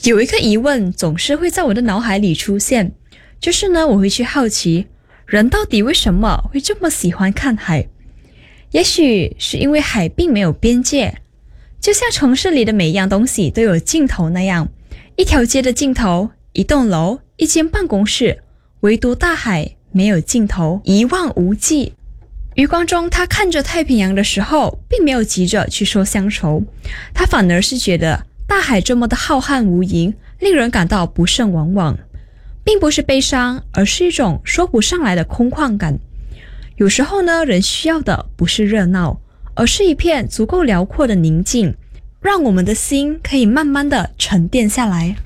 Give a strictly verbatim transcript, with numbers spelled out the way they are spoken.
有一个疑问总是会在我的脑海里出现，就是呢，我会去好奇，人到底为什么会这么喜欢看海？也许是因为海并没有边界，就像城市里的每一样东西都有尽头那样，一条街的尽头，一栋楼，一间办公室，唯独大海没有尽头，一望无际。余光中他看着太平洋的时候，并没有急着去说乡愁，他反而是觉得大海这么的浩瀚无垠，令人感到不胜往往，并不是悲伤，而是一种说不上来的空旷感。有时候呢，人需要的不是热闹，而是一片足够辽阔的宁静，让我们的心可以慢慢的沉淀下来。